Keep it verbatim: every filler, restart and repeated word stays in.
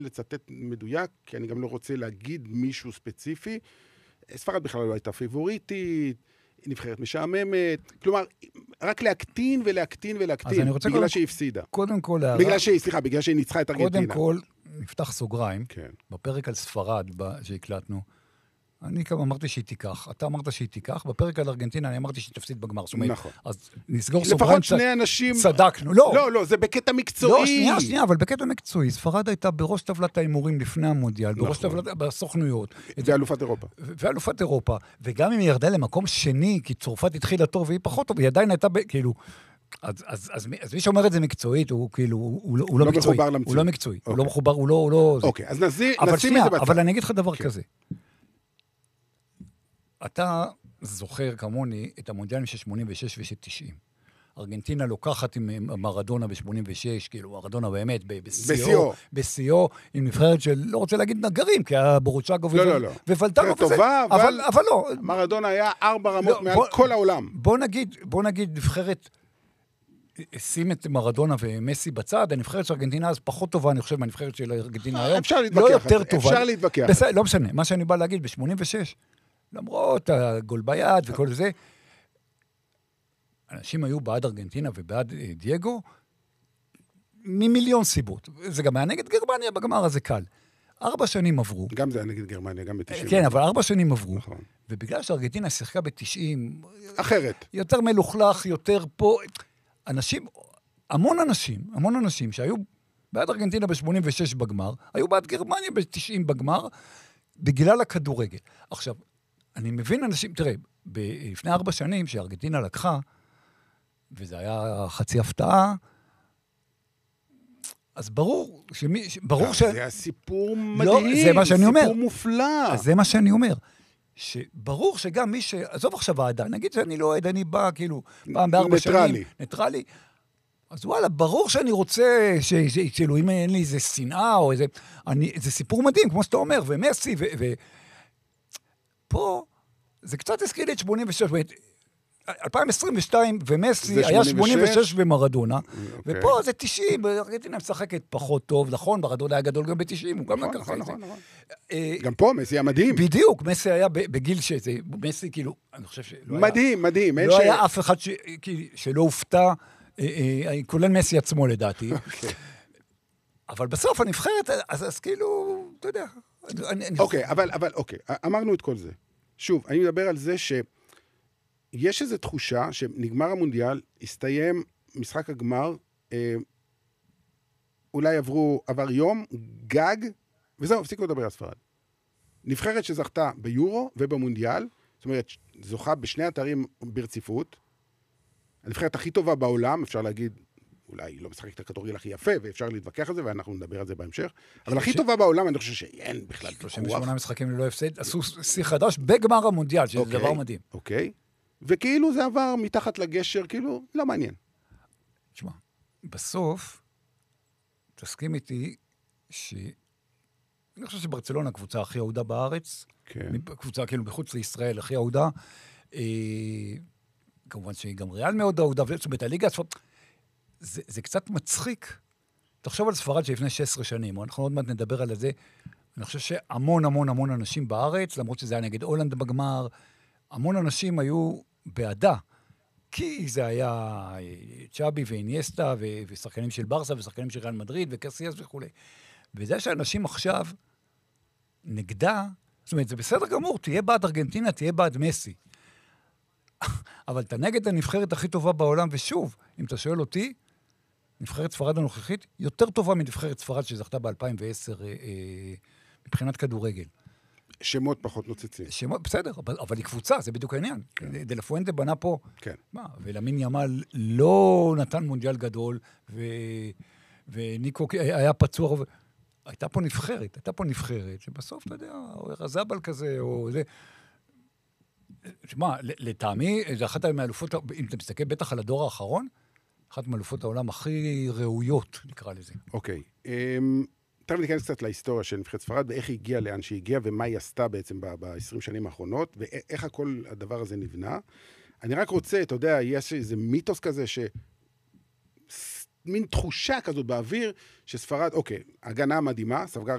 לצטט מדויק, כי אני גם לא רוצה להגיד מישהו ספציפי. ספרד בכלל לא הייתה פיבוריטית, היא נבחרת משעממת, כלומר, רק להקטין ולהקטין ולהקטין, בגלל קודם, שהיא הפסידה. קודם כל... בגלל שהיא, סליחה, בגלל שהיא ניצחה את ארגנטינה. קודם כל, נפתח סוגריים, כן. בפרק על ספרד שהקלטנו, אני כמה אמרתי שהיא תיקח, אתה אמרת שהיא תיקח, בפרק על ארגנטינה אני אמרתי שהיא תפסיד בגמר. נכון. אז נסגור סוגריים. לפחות שני אנשים... צדקנו, לא. לא, לא, זה בקטע מקצועי. לא, שנייה, שנייה, אבל בקטע מקצועי. ספרד הייתה בראש טבלת האימורים לפני המונדיאל, בראש טבלת בסוכנויות. ואלופת אירופה. ואלופת אירופה. וגם אם היא ירדה למקום שני, כי צרפת התחילה טוב והיא פחות טוב, היא עדיין הייתה, כאילו... אז, אז, אז, אז מי שאומר את זה מקצועית, הוא כאילו, הוא, הוא לא, לא מקצועי. הוא לא מקצועי. הוא לא מחובר, הוא לא, הוא לא... אוקיי, אז נשים את זה בצד. אבל אני אגיד לך דבר כזה. אתה זוכר כמוני את המונדיאלים של שמונים ושש ושל תשעים. ארגנטינה לוקחת עם מרדונה ב-שמונים ושש, כאילו מרדונה באמת בסיאו, בסיאו, עם נבחרת של, לא רוצה להגיד נגרים, כי היה בורוצ'אגו ופלטנו וזה. טובה, אבל, אבל לא. מרדונה היה ארבע רמות מעל כל העולם. בוא נגיד, בוא נגיד נבחרת, שים את מרדונה ומסי בצד, הנבחרת של ארגנטינה אז פחות טובה, אני חושב, מהנבחרת של ארגנטינה היום. אפשר להתווכח. אפשר להתווכח. לא משנה, מה שאני בא להגיד, ב-שמונים ושש, למרות הגול ביד וכל זה, אנשים היו בעד ארגנטינה ובעד דייגו, ממיליון סיבות. זה גם היה נגד גרמניה בגמר הזה קל. ארבע שנים עברו. גם זה היה נגד גרמניה, גם ב-תשעים. כן, אבל ארבע שנים עברו. נכון. ובגלל שארגנטינה שיחקה ב-תשעים... אחרת. יותר מלוכלך, יותר פה... אנשים, המון אנשים, המון אנשים שהיו בעד ארגנטינה ב-שמונים ושש בגמר, היו בעד גרמניה ב-תשעים בגמר, בגלל הכדורגל. עכשיו, אני מבין אנשים, תראה, לפני ארבע שנים שארגנטינה לקחה, וזה היה חצי הפתעה, אז ברור, שמי, ברור ש... זה היה סיפור מדהים, לא, זה מה שאני אומר. סיפור מופלא. זה מה שאני אומר. שברור שגם מי ש... עזוב עכשיו העדה, נגיד שאני לא עד, אני בא כאילו פעם בארבע שנים, ניטרלי. אז וואלה, ברור שאני רוצה, כאילו אם אין לי איזה שנאה או איזה... אני, זה סיפור מדהים, כמו שאתה אומר, ומסי, ו... ו... פה, זה קצת הזכיר לי את שמונים ושש, אלפיים עשרים ושתיים ומסי היה שמונים ושש במרדונה, ופה זה תשעים, ארגנטינה משחקת פחות טוב, נכון, מרדונה היה גדול גם ב-תשעים, הוא גם לקח את זה. גם פה מסי היה מדהים. בדיוק, מסי היה בגיל שזה, מסי כאילו, אני חושב שלא היה... מדהים, מדהים. לא היה אף אחד שלא הופתע, כולל מסי עצמו לדעתי. אבל בסוף הנבחרת, אז כאילו, אתה יודע... אוקיי, אבל אוקיי, אמרנו את כל זה. שוב, אני מדבר על זה ש... יש איזו תחושה שנגמר המונדיאל, הסתיים משחק הגמר, אה, אולי עברו, עבר יום, גג, וזהו, הפסיקו לדבר על ספרד. נבחרת שזכתה ביורו ובמונדיאל, זאת אומרת, זוכה בשני אתרים ברציפות, הנבחרת הכי טובה בעולם, אפשר להגיד, אולי לא משחק את הכדורגל הכי יפה, ואפשר להתווכח על זה, ואנחנו נדבר על זה בהמשך, אבל הכי טובה בעולם, אני חושב שאין בכלל שלושים ושמונה משחקים ללא הפסד, עשו שיא חדש בגמר המונדיאל, שזה דבר מדהים. אוקיי. וכאילו זה עבר מתחת לגשר, כאילו, לא מעניין. תשמע, בסוף, תסכים איתי ש... אני חושב שברצלונה הקבוצה הכי אהודה בארץ, כן. קבוצה כאילו בחוץ לישראל הכי אהודה, אה, כמובן שהיא גם ריאל מאוד אהודה, זאת אומרת, הליגה הספרד, זה, זה קצת מצחיק. תחשוב על ספרד שלפני שש עשרה שנים, אנחנו עוד מעט נדבר על זה, אני חושב שהמון המון המון אנשים בארץ, למרות שזה היה נגד הולנד בגמר, המון אנשים היו בעדה, כי זה היה צ'אבי ואינייסטה, ושחקנים של ברסה, ושחקנים של ריאל מדריד, וקרסיאס וכו'. וזה שאנשים עכשיו נגדה, זאת אומרת, זה בסדר גמור, תהיה בעד ארגנטינה, תהיה בעד מסי. אבל אתה נגד הנבחרת הכי טובה בעולם, ושוב, אם אתה שואל אותי, נבחרת ספרד הנוכחית יותר טובה מנבחרת ספרד שזכתה ב-אלפיים ועשר אה, אה, מבחינת כדורגל. שמות פחות נוצצים. שמות, בסדר, אבל, אבל היא קבוצה, זה בדיוק העניין. כן. דלה פואנטה בנה פה. כן. מה, ולמין ימל לא נתן מונדיאל גדול, ו, וניקו היה פצוע, ו... הייתה פה נבחרת, הייתה פה נבחרת, שבסוף, אתה יודע, או רזבל כזה, או זה... תשמע, לטעמי, זה אחת מהאלופות, אם אתה מסתכל בטח על הדור האחרון, אחת מאלופות העולם הכי ראויות, נקרא לזה. אוקיי. תכף ניכנס קצת להיסטוריה של נבחרת ספרד, ואיך היא הגיעה לאן שהיא הגיעה, ומה היא עשתה בעצם ב-עשרים שנים האחרונות, ואיך הכל הדבר הזה נבנה. אני רק רוצה, אתה יודע, יש איזה מיתוס כזה, ש... מין תחושה כזאת באוויר, שספרד, אוקיי, הגנה מדהימה, ספגה